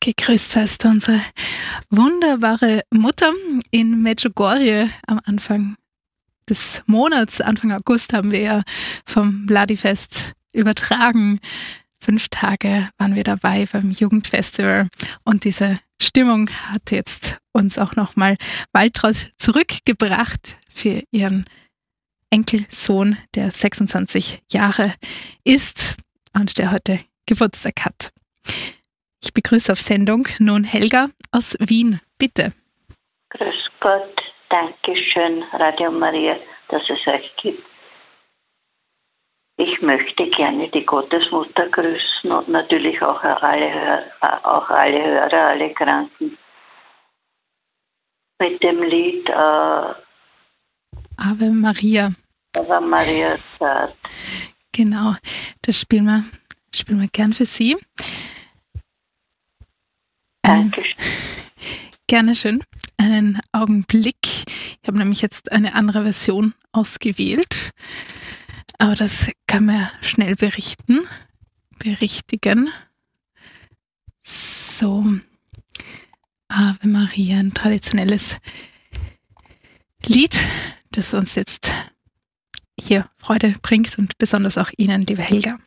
Gegrüßt seist du, unsere wunderbare Mutter in Medjugorje am Anfang des Monats, Anfang August, haben wir ja vom Vladifest übertragen. 5 Tage waren wir dabei beim Jugendfestival und diese Stimmung hat jetzt uns auch nochmal Waltraud zurückgebracht für ihren Enkelsohn, der 26 Jahre ist und der heute Geburtstag hat. Ich begrüße auf Sendung nun Helga aus Wien. Bitte. Grüß Gott, danke schön, Radio Maria, dass es euch gibt. Ich möchte gerne die Gottesmutter grüßen und natürlich auch alle Hörer, alle Kranken. Mit dem Lied Ave Maria. Ave Maria sagt. Genau, das spielen wir gern für Sie. Dankeschön. Gerne schön. Einen Augenblick. Ich habe nämlich jetzt eine andere Version ausgewählt. Aber das können wir schnell berichtigen. So. Ave Maria, ein traditionelles Lied, das uns jetzt hier Freude bringt und besonders auch Ihnen, liebe Helga.